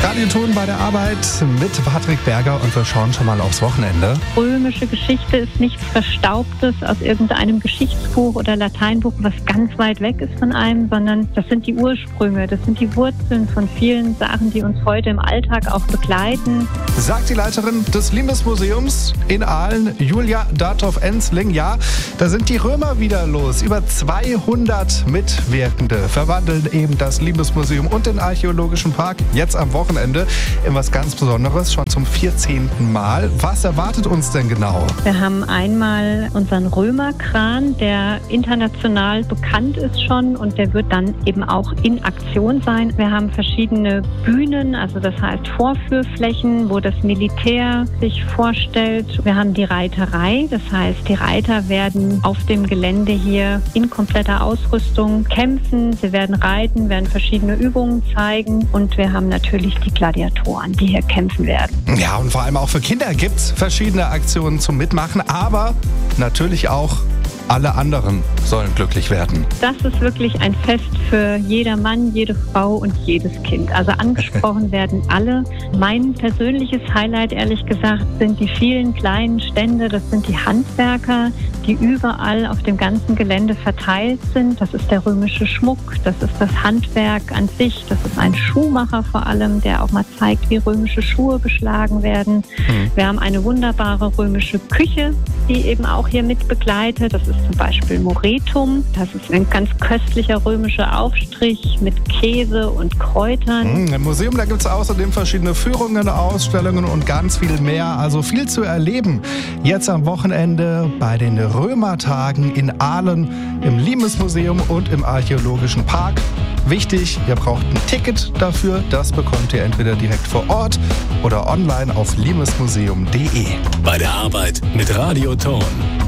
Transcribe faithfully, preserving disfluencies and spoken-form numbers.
Radioton bei der Arbeit mit Patrick Berger und wir schauen schon mal aufs Wochenende. Römische Geschichte ist nichts Verstaubtes aus irgendeinem Geschichtsbuch oder Lateinbuch, was ganz weit weg ist von einem, sondern das sind die Ursprünge, das sind die Wurzeln von vielen Sachen, die uns heute im Alltag auch begleiten. Sagt die Leiterin des Limes-Museums in Aalen, Julia Datov-Ensling. Ja, da sind die Römer wieder los. Über zweihundert Mitwirkende verwandeln eben das Limes-Museum und den Archäologischen Park jetzt am Wochenende in was ganz Besonderes, schon zum vierzehnten Mal. Was erwartet uns denn genau? Wir haben einmal unseren Römerkran, der international bekannt ist schon und der wird dann eben auch in Aktion sein. Wir haben verschiedene Bühnen, also das heißt Vorführflächen, wo das Militär sich vorstellt. Wir haben die Reiterei, das heißt, die Reiter werden auf dem Gelände hier in kompletter Ausrüstung kämpfen. Sie werden reiten, werden verschiedene Übungen zeigen und wir haben natürlich die Gladiatoren, die hier kämpfen werden. Ja, und vor allem auch für Kinder gibt es verschiedene Aktionen zum Mitmachen, aber natürlich auch alle anderen sollen glücklich werden. Das ist wirklich ein Fest für jeder Mann, jede Frau und jedes Kind. Also angesprochen werden alle. Mein persönliches Highlight, ehrlich gesagt, sind die vielen kleinen Stände. Das sind die Handwerker, die überall auf dem ganzen Gelände verteilt sind. Das ist der römische Schmuck, das ist das Handwerk an sich. Das ist ein Schuhmacher vor allem, der auch mal zeigt, wie römische Schuhe geschlagen werden. Mhm. Wir haben eine wunderbare römische Küche, die eben auch hier mit begleitet. Das ist zum Beispiel Moretum. Das ist ein ganz köstlicher römischer Aufstrich mit Käse und Kräutern. Mhm, im Museum, da gibt es außerdem verschiedene Führungen, Ausstellungen und ganz viel mehr. Also viel zu erleben. Jetzt am Wochenende bei den Römertagen in Aalen im Limes-Museum und im Archäologischen Park. Wichtig, ihr braucht ein Ticket dafür. Das bekommt ihr entweder direkt vor Ort oder online auf limesmuseum punkt de. Bei der Arbeit mit Radioton.